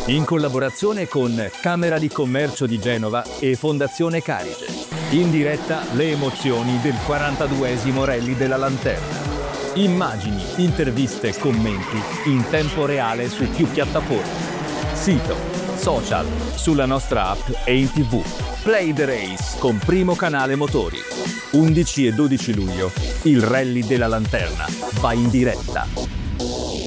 in collaborazione con Camera di Commercio di Genova e Fondazione Carige. In diretta le emozioni del 42esimo Rally della Lanterna. Immagini, interviste e commenti in tempo reale su più piattaforme. Sito, social, sulla nostra app e in TV. Play the Race con Primo Canale Motori. 11 e 12 luglio il Rally della Lanterna va in diretta.